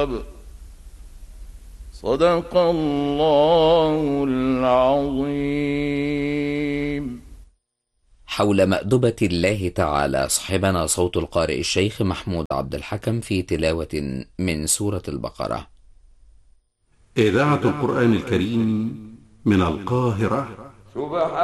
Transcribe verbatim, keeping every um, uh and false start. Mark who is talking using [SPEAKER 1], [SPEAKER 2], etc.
[SPEAKER 1] الوهاب. صدق الله العظيم.
[SPEAKER 2] حول مأدبة الله تعالى صحبنا صوت القارئ الشيخ محمود عبد الحكم في تلاوة من سورة البقرة.
[SPEAKER 3] إذاعة القرآن الكريم من القاهرة.